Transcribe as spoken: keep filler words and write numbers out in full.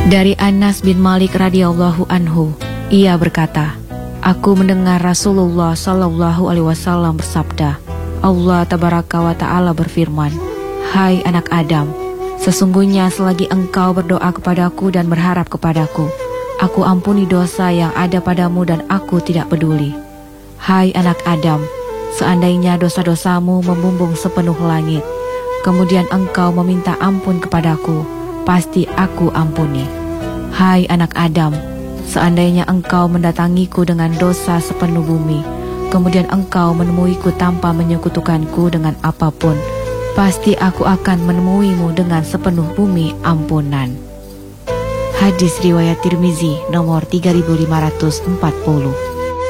Dari Anas bin Malik radhiyallahu anhu, ia berkata, aku mendengar Rasulullah sallallahu alaihi wasallam bersabda, Allah tabaraka wa ta'ala berfirman, hai anak Adam, sesungguhnya selagi engkau berdoa kepadaku dan berharap kepadaku, aku ampuni dosa yang ada padamu dan aku tidak peduli. Hai anak Adam, seandainya dosa-dosamu membumbung sepenuh langit, kemudian engkau meminta ampun kepadaku, pasti aku ampuni. Hai anak Adam, seandainya engkau mendatangiku dengan dosa sepenuh bumi, kemudian engkau menemuiku tanpa menyekutukanku dengan apapun, pasti aku akan menemuimu dengan sepenuh bumi ampunan. Hadis riwayat Tirmizi nomor tiga ribu lima ratus empat puluh.